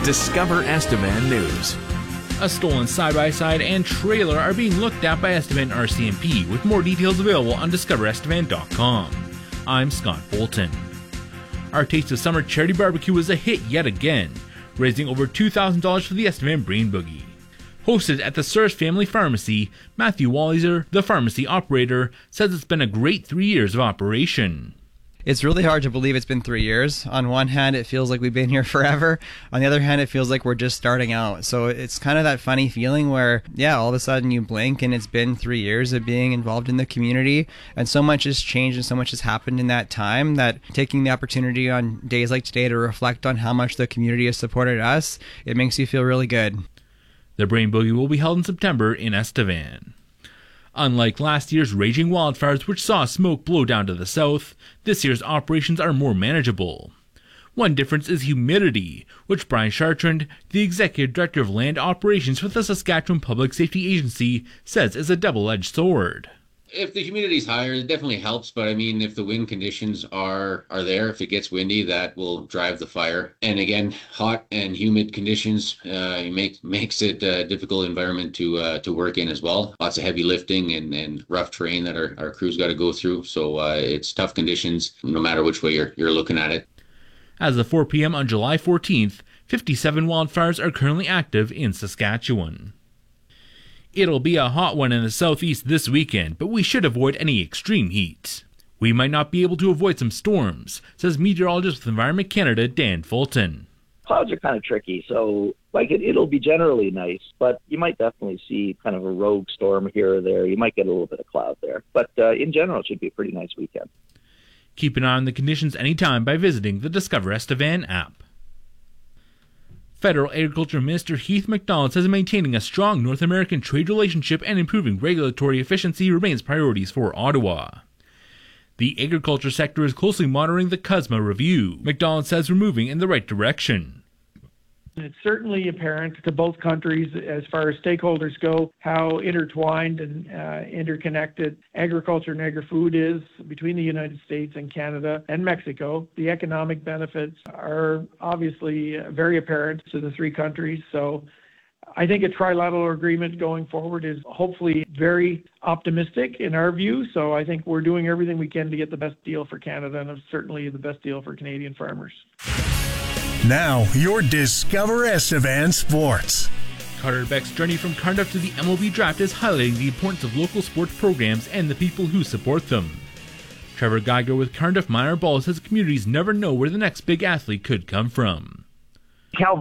Discover Estevan News. A stolen side-by-side and trailer are being looked at by Estevan RCMP, with more details available on discoverestevan.com. I'm Scott Bolton. Our Taste of Summer charity barbecue was a hit yet again, raising over $2,000 for the Estevan Brain Boogie. Hosted at the Sears Family Pharmacy, Matthew Walliser, the pharmacy operator, says it's been a great 3 years of operation. It's really hard to believe it's been 3 years. On one hand, it feels like we've been here forever. On the other hand, it feels like we're just starting out. So it's kind of that funny feeling where, all of a sudden you blink and it's been 3 years of being involved in the community. And so much has changed and so much has happened in that time that taking the opportunity on days like today to reflect on how much the community has supported us, it makes you feel really good. The Brain Boogie will be held in September in Estevan. Unlike last year's raging wildfires, which saw smoke blow down to the south, this year's operations are more manageable. One difference is humidity, which Brian Chartrand, the Executive Director of Land Operations for the Saskatchewan Public Safety Agency, says is a double-edged sword. If the humidity is higher, it definitely helps. But I mean, if the wind conditions are there, if it gets windy, that will drive the fire. And again, hot and humid conditions makes it a difficult environment to work in as well. Lots of heavy lifting and rough terrain that our crews got to go through. So it's tough conditions, no matter which way you're looking at it. As of 4 p.m. on July 14th, 57 wildfires are currently active in Saskatchewan. It'll be a hot one in the southeast this weekend, but we should avoid any extreme heat. We might not be able to avoid some storms, says meteorologist with Environment Canada Dan Fulton. Clouds are kind of tricky, so it'll be generally nice, but you might definitely see kind of a rogue storm here or there. You might get a little bit of cloud there, but in general, it should be a pretty nice weekend. Keep an eye on the conditions anytime by visiting the Discover Estevan app. Federal Agriculture Minister Heath MacDonald says maintaining a strong North American trade relationship and improving regulatory efficiency remains priorities for Ottawa. The agriculture sector is closely monitoring the CUSMA review. MacDonald says we're moving in the right direction. It's certainly apparent to both countries as far as stakeholders go how intertwined and interconnected agriculture and agri-food is between the United States and Canada and Mexico. The economic benefits are obviously very apparent to the three countries. So I think a trilateral agreement going forward is hopefully very optimistic in our view. So I think we're doing everything we can to get the best deal for Canada and certainly the best deal for Canadian farmers. Now, your Discover Estevan Sports. Carter Beck's journey from Cardiff to the MLB draft is highlighting the importance of local sports programs and the people who support them. Trevor Geiger with Cardiff Minor Ball says communities never know where the next big athlete could come from.